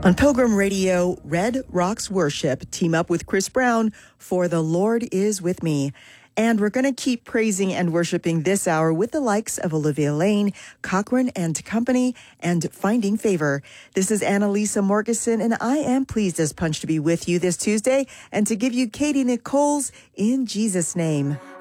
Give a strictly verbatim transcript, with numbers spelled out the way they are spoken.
On Pilgrim Radio, Red Rocks Worship team up with Chris Brown for The Lord Is With Me. And we're going to keep praising and worshiping this hour with the likes of Olivia Lane, Cochrane and Company, and Finding Favor. This is Annalisa Morgeson, and I am pleased as punch to be with you this Tuesday and to give you Katie Nicole's In Jesus' Name.